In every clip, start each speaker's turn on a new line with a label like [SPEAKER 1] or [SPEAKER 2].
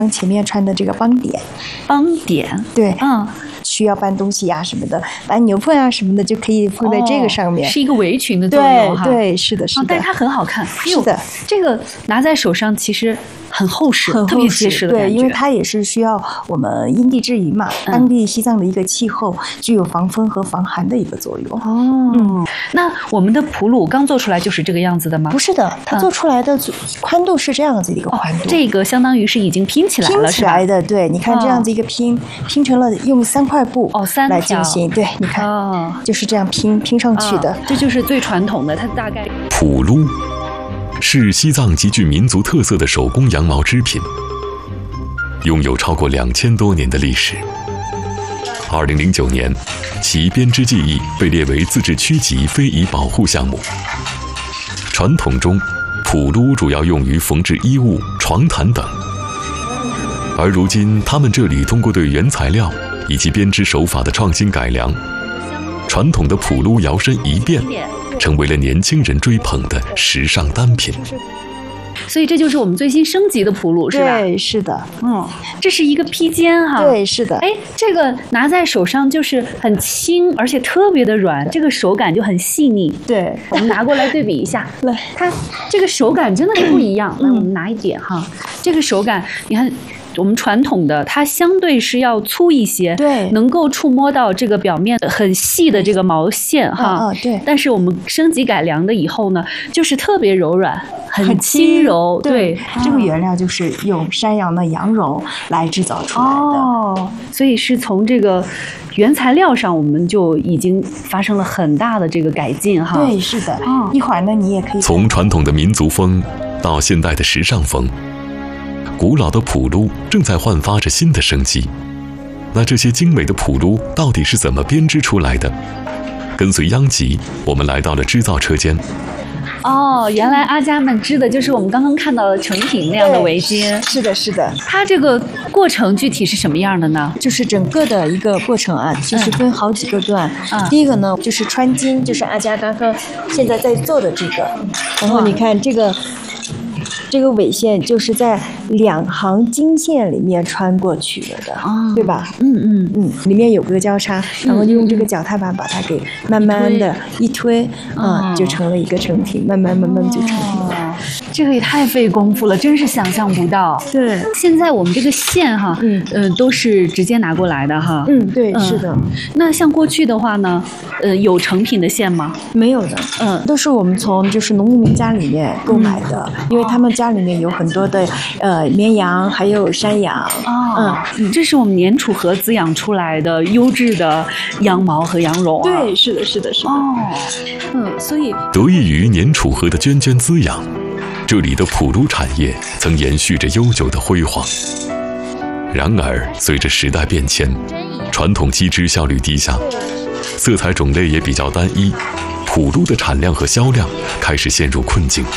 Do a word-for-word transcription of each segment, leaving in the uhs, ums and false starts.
[SPEAKER 1] 前面穿的这个帮点，
[SPEAKER 2] 帮点，
[SPEAKER 1] 对，
[SPEAKER 2] 嗯。
[SPEAKER 1] 需要搬东西呀、啊、什么的，搬牛粪啊什么的就可以放在这个上面，
[SPEAKER 2] 哦、是一个围裙的作用哈。
[SPEAKER 1] 对，是的，是的、哦。
[SPEAKER 2] 但是它很好看，
[SPEAKER 1] 是的，
[SPEAKER 2] 这个拿在手上其实很厚实，
[SPEAKER 1] 很
[SPEAKER 2] 特别结实的感觉。
[SPEAKER 1] 对，因为它也是需要我们因地制宜嘛，嗯、当地西藏的一个气候具有防风和防寒的一个作用。
[SPEAKER 2] 哦，嗯，那我们的普鲁刚做出来就是这个样子的吗？
[SPEAKER 1] 不是的，它做出来的宽度是这样子的一个宽度。
[SPEAKER 2] 哦、这个相当于是已经拼起来了，
[SPEAKER 1] 拼起来的，对，你看这样子一个拼，哦、拼成了用三块布
[SPEAKER 2] 哦三
[SPEAKER 1] 来进行，对，你看，哦、就是这样拼拼上去的，
[SPEAKER 2] 哦，这就是最传统的，它大概
[SPEAKER 3] 普鲁是西藏极具民族特色的手工羊毛织品，拥有超过两千多年的历史。二零零九年，其编织技艺被列为自治区级非遗保护项目。传统中，普鲁主要用于缝制衣物、床毯等，而如今他们这里通过对原材料以及编织手法的创新改良，传统的普鲁摇身一变，成为了年轻人追捧的时尚单品。
[SPEAKER 2] 所以这就是我们最新升级的普鲁，是吧？
[SPEAKER 1] 对，是的。
[SPEAKER 2] 嗯，这是一个披肩哈。
[SPEAKER 1] 对，是的。
[SPEAKER 2] 哎，这个拿在手上就是很轻，而且特别的软，这个手感就很细腻。
[SPEAKER 1] 对，
[SPEAKER 2] 我们拿过来对比一下，
[SPEAKER 1] 来，
[SPEAKER 2] 它这个手感真的是不一样。那、嗯、我们拿一点哈，这个手感，你看。我们传统的它相对是要粗一些，
[SPEAKER 1] 对，
[SPEAKER 2] 能够触摸到这个表面很细的这个毛线哈，
[SPEAKER 1] 嗯嗯，对。
[SPEAKER 2] 但是我们升级改良的以后呢，就是特别柔软，很轻柔，
[SPEAKER 1] 对。
[SPEAKER 2] 对，
[SPEAKER 1] 这个原料就是用山羊的羊绒来制造出来的，
[SPEAKER 2] 哦，所以是从这个原材料上我们就已经发生了很大的这个改进哈。
[SPEAKER 1] 对，是的。哦，一会儿呢，你也可以
[SPEAKER 3] 从传统的民族风到现代的时尚风。古老的普鲁正在焕发着新的生机，那这些精美的普鲁到底是怎么编织出来的？跟随央吉，我们来到了织造车间。
[SPEAKER 2] 哦，原来阿佳们织的就是我们刚刚看到的成品那样的围巾。
[SPEAKER 1] 是的，是的。
[SPEAKER 2] 它这个过程具体是什么样的呢？
[SPEAKER 1] 就是整个的一个过程啊，就是分好几个段。嗯、第一个呢，就是穿金，就是阿佳刚刚现在在做的这个。然后你看这个。这个纬线就是在两行金线里面穿过去了的，哦、对吧？
[SPEAKER 2] 嗯嗯
[SPEAKER 1] 嗯，里面有个交叉，然后就用这个脚踏板把它给慢慢的一推，啊、嗯，就成了一个成品，慢慢慢慢就成品了。哦、
[SPEAKER 2] 这个也太费功夫了，真是想象不到。
[SPEAKER 1] 对，
[SPEAKER 2] 现在我们这个线哈，嗯嗯、呃，都是直接拿过来的哈。
[SPEAKER 1] 嗯，对，嗯、是的。
[SPEAKER 2] 那像过去的话呢，呃，有成品的线吗？
[SPEAKER 1] 没有的，嗯，都是我们从就是农牧民家里面购买的，嗯、因为他们家里面有很多的呃绵羊，还有山羊。
[SPEAKER 2] 哦，嗯，这是我们年储河滋养出来的优质的羊毛和羊绒、啊。
[SPEAKER 1] 对，是的，是的，是的。
[SPEAKER 2] 哦，嗯，所以
[SPEAKER 3] 得益于年储河的涓涓滋养，这里的普鲁产业曾延续着悠久的辉煌。然而，随着时代变迁，传统机织效率低下，色彩种类也比较单一，普鲁的产量和销量开始陷入困境。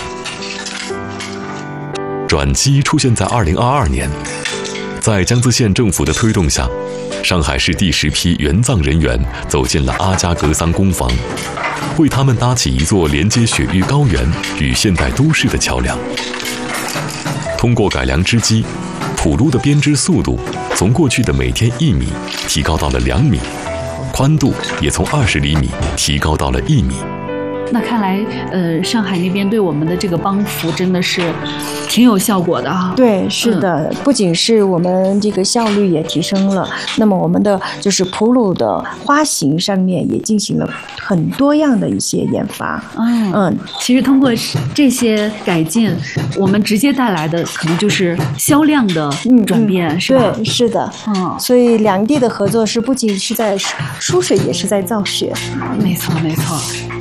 [SPEAKER 3] 转机出现在二零二二年，在江孜县政府的推动下，上海市第十批援藏人员走进了阿加格桑工坊，为他们搭起一座连接雪域高原与现代都市的桥梁。通过改良织机，普鲁的编织速度从过去的每天一米提高到了两米，宽度也从二十厘米提高到了一米。
[SPEAKER 2] 那看来，呃，上海那边对我们的这个帮扶真的是挺有效果的啊。
[SPEAKER 1] 对，是的，嗯、不仅是我们这个效率也提升了，那么我们的就是普鲁的花型上面也进行了很多样的一些研发。
[SPEAKER 2] 嗯嗯，其实通过这些改进，我们直接带来的可能就是销量的转变，嗯嗯、是吧？
[SPEAKER 1] 对，是的。嗯，所以两地的合作是不仅是在输水，也是在造血。
[SPEAKER 2] 没错，没错。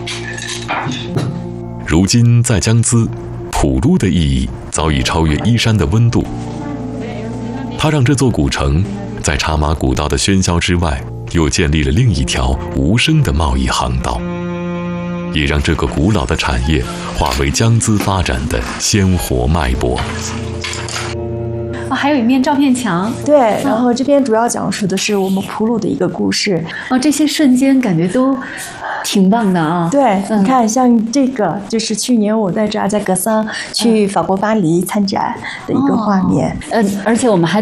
[SPEAKER 3] 如今在江孜，普鲁的意义早已超越依山的温度。它让这座古城在茶马古道的喧嚣之外，又建立了另一条无声的贸易航道，也让这个古老的产业化为江孜发展的鲜活脉搏。
[SPEAKER 2] 哦，还有一面照片墙。
[SPEAKER 1] 对，然后这边主要讲述的是我们普鲁的一个故事。
[SPEAKER 2] 哦，这些瞬间感觉都挺棒的啊。
[SPEAKER 1] 对，
[SPEAKER 2] 嗯、
[SPEAKER 1] 你看，像这个就是去年我带着阿加格桑去法国巴黎参展的一个画面。
[SPEAKER 2] 嗯、呃，而且我们还